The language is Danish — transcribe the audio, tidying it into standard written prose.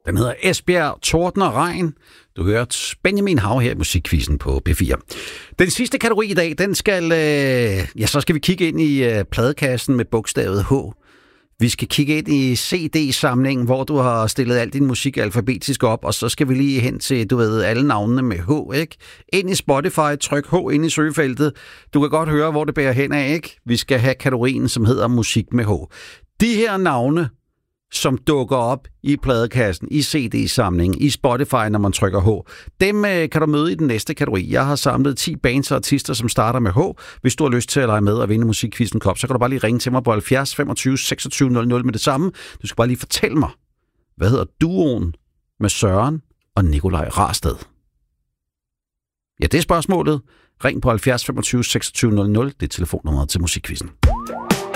Den hedder Esbjerg, Torden og Regn. Du hørte Benjamin Hav her i Musikquizzen på P4. Den sidste kategori i dag, den skal... så skal vi kigge ind i pladekassen med bogstavet H. Vi skal kigge ind i CD-samlingen, hvor du har stillet al din musik alfabetisk op, og så skal vi lige hen til, du ved, alle navnene med H, ikke? Ind i Spotify, tryk H ind i søgefeltet. Du kan godt høre, hvor det bærer hen af, ikke? Vi skal have kategorien, som hedder musik med H. De her navne, som dukker op i pladekassen, i CD-samlingen, i Spotify, når man trykker H. Dem kan du møde i den næste kategori. Jeg har samlet 10 bands og artister, som starter med H. Hvis du har lyst til at lege med og vinde Musikquizzen Kop, så kan du bare lige ringe til mig på 70 25 26 00 med det samme. Du skal bare lige fortælle mig, hvad hedder duoen med Søren og Nikolaj Rasted? Ja, det er spørgsmålet. Ring på 70 25 26 00. Det er telefonnummeret til Musikquizzen.